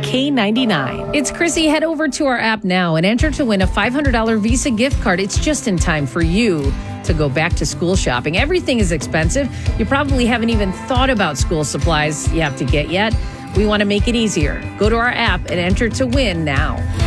K99. It's Chrissy. Head over to our app now and enter to win a $500 Visa gift card. It's just in time for you to go back to school shopping. Everything is expensive. You probably haven't even thought about school supplies you have to get yet. We want to make it easier. Go to our app and enter to win now.